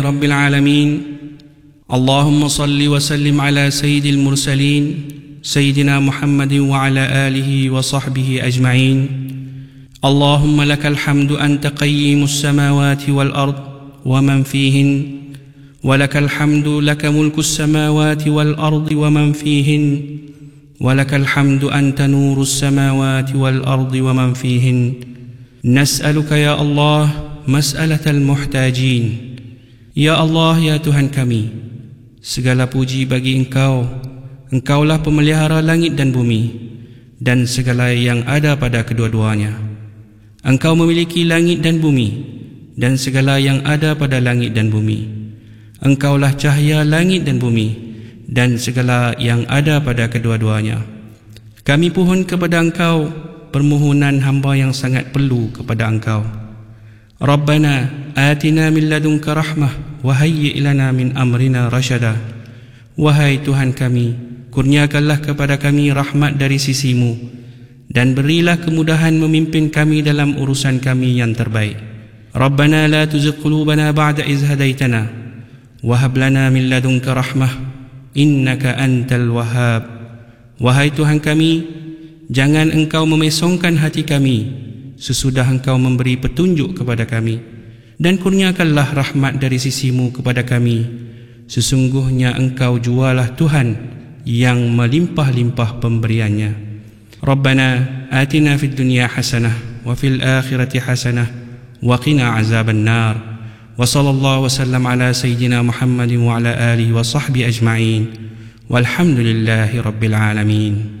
رب العالمين. اللهم صل وسلم على سيد المرسلين سيدنا محمد وعلى آله وصحبه أجمعين. اللهم لك الحمد أنت قيم السماوات والأرض ومن فيهن، ولك الحمد لك ملك السماوات والأرض ومن فيهن، ولك الحمد أنت نور السماوات والأرض ومن فيهن. نسألك يا الله مسألة المحتاجين. Ya Allah, ya Tuhan kami, segala puji bagi Engkau. Engkaulah pemelihara langit dan bumi dan segala yang ada pada kedua-duanya. Engkau memiliki langit dan bumi dan segala yang ada pada langit dan bumi. Engkaulah cahaya langit dan bumi dan segala yang ada pada kedua-duanya. Kami pohon kepada Engkau permohonan hamba yang sangat perlu kepada Engkau. Rabbana atina min ladunka rahmah wa hayyi' lana min amrina rasyada. Wahai Tuhan kami, kurniakanlah kepada kami rahmat dari sisimu dan berilah kemudahan memimpin kami dalam urusan kami yang terbaik. Rabbana la tuzigh qulubana ba'da idh hadaitana wa hab lana min ladunka rahmah innaka antal wahhab. Wahai Tuhan kami, jangan Engkau memesongkan hati kami sesudah Engkau memberi petunjuk kepada kami, dan kurniakanlah rahmat dari sisimu kepada kami. Sesungguhnya Engkau jualah Tuhan yang melimpah-limpah pemberiannya. Rabbana atina fid dunya hasanah wa fil akhirati hasanah wa qina azaban nar. Wa sallallahu wasallam ala sayyidina Muhammadin wa ala alihi wa sahbihi ajma'in. Walhamdulillahi rabbil alamin.